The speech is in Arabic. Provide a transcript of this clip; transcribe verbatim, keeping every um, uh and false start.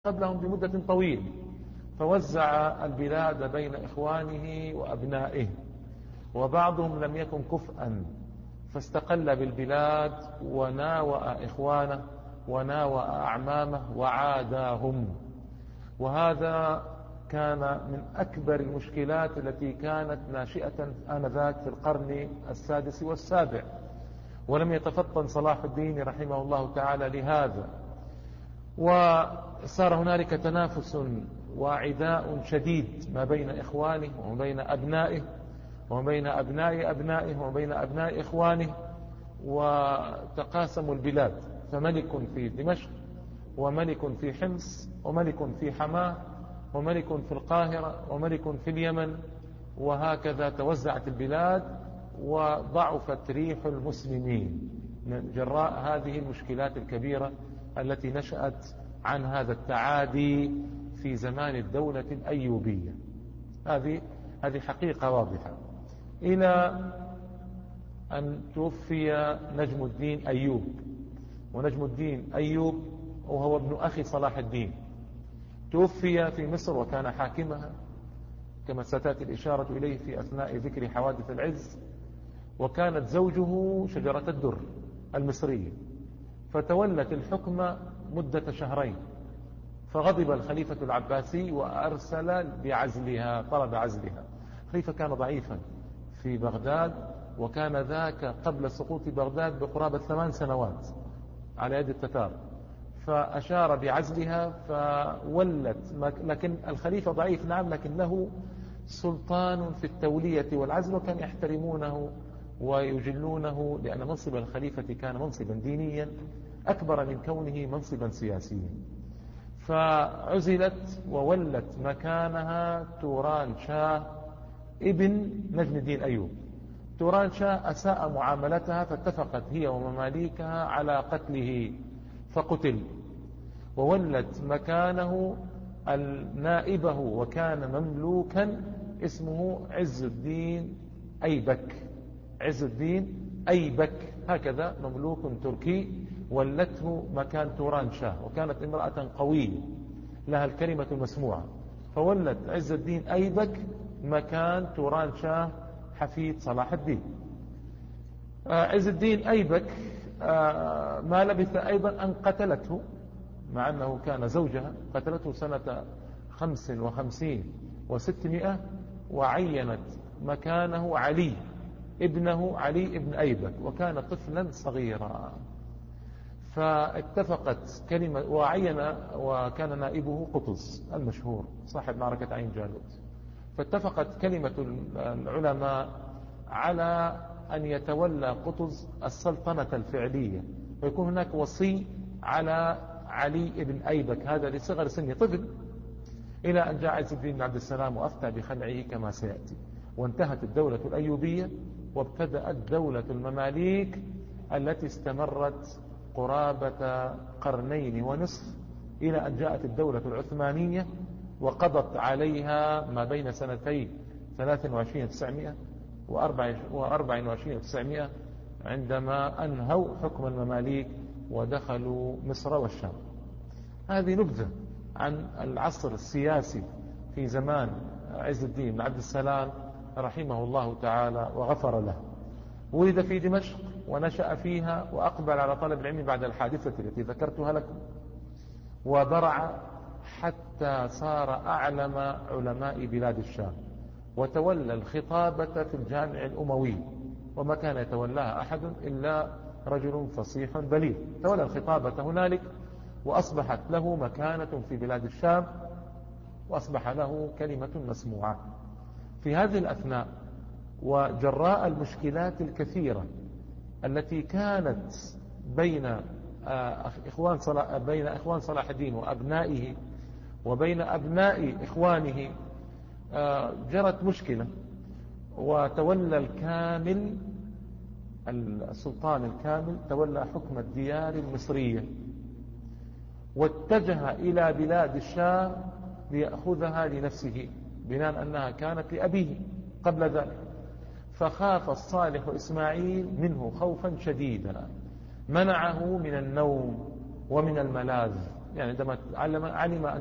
قبلهم بمدة طويلة، فوزع البلاد بين إخوانه وأبنائه، وبعضهم لم يكن كفءا فاستقل بالبلاد وناوأ إخوانه وناوأ أعمامه وعاداهم. وهذا كان من أكبر المشكلات التي كانت ناشئة آنذاك في القرن السادس والسابع، ولم يتفطن صلاح الدين رحمه الله تعالى لهذا، وصار هنالك تنافس وعداء شديد ما بين إخوانه وما بين أبنائه وما بين أبناء أبنائه وما بين أبناء إخوانه، وتقاسموا البلاد، فملك في دمشق وملك في حمص وملك في حماه وملك في القاهرة وملك في اليمن، وهكذا توزعت البلاد وضعفت ريح المسلمين من جراء هذه المشكلات الكبيرة التي نشأت عن هذا التعادي في زمان الدولة الأيوبية. هذه هذه حقيقة واضحة، إلى أن توفي نجم الدين أيوب. ونجم الدين أيوب وهو ابن أخي صلاح الدين، توفي في مصر وكان حاكمها كما ستأتي الإشارة إليه في أثناء ذكر حوادث العز، وكانت زوجه شجرة الدر المصرية، فتولت الحكم مدة شهرين، فغضب الخليفة العباسي وأرسل بعزلها، طلب عزلها. الخليفة كان ضعيفا في بغداد، وكان ذاك قبل سقوط بغداد بقرابة ثمان سنوات على يد التتار، فأشار بعزلها فولت. لكن الخليفة ضعيف نعم، لكن له سلطان في التولية والعزل، وكان يحترمونه ويجلونه، لأن منصب الخليفة كان منصبا دينيا أكبر من كونه منصبا سياسيا. فعزلت وولت مكانها توران شاه ابن نجم الدين أيوب. توران شاه أساء معاملتها، فاتفقت هي ومماليكها على قتله فقتل، وولت مكانه نائبه وكان مملوكا اسمه عز الدين أيبك. عز الدين أيبك هكذا مملوك تركي، ولته مكان توران شاه، وكانت امرأة قوية لها الكلمة المسموعة، فولت عز الدين أيبك مكان توران شاه حفيد صلاح الدين. آه عز الدين أيبك آه ما لبث أيضا أن قتلته، مع أنه كان زوجها، قتلته سنة خمس وخمسين وستمائة، وعينت مكانه علي ابنه علي ابن أيبك، وكان طفلا صغيرا. فاتفقت كلمة وعين، وكان نائبه قطز المشهور صاحب معركة عين جالوت. فاتفقت كلمة العلماء على أن يتولى قطز السلطنة الفعلية، ويكون هناك وصي على علي ابن أيبك هذا لصغر سنه طفل، إلى أن جاء عز الدين بن عبد السلام وأفتى بخلعه كما سيأتي، وانتهت الدولة الأيوبية، وابتدأت دولة المماليك التي استمرت قرابة قرنين ونصف، إلى أن جاءت الدولة العثمانية وقضت عليها ما بين سنتين ثلاث وعشرين وتسعمائة وأربع وعشرين وتسعمائة، عندما أنهوا حكم المماليك ودخلوا مصر والشام. هذه نبذة عن العصر السياسي في زمان عز الدين بن عبد السلام رحمه الله تعالى وغفر له. ولد في دمشق ونشأ فيها، وأقبل على طلب العلم بعد الحادثة التي ذكرتها لكم، وبرع حتى صار أعلم علماء بلاد الشام، وتولى الخطابة في الجامع الأموي، وما كان يتولاها أحد إلا رجل فصيح بليغ. تولى الخطابة هنالك، وأصبحت له مكانة في بلاد الشام، وأصبح له كلمة مسموعة. في هذه الأثناء، وجراء المشكلات الكثيرة التي كانت بين إخوان صلاح بين إخوان صلاح الدين وأبنائه وبين أبناء إخوانه، جرت مشكلة، وتولى الكامل السلطان الكامل تولى حكم الديار المصرية، واتجه إلى بلاد الشام ليأخذها لنفسه، بناء أنها كانت لأبيه قبل ذلك. فخاف الصالح إسماعيل منه خوفا شديدا، منعه من النوم ومن الملاذ، يعني عندما علم علم أن